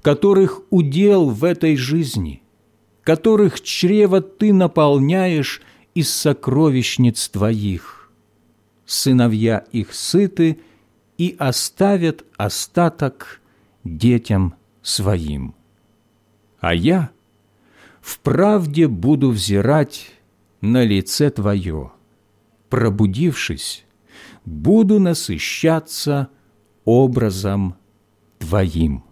которых удел в этой жизни, которых чрево Ты наполняешь из сокровищниц Твоих. Сыновья их сыты и оставят остаток детям своим. А я в правде буду взирать на лице Твое, пробудившись, буду насыщаться образом Твоим».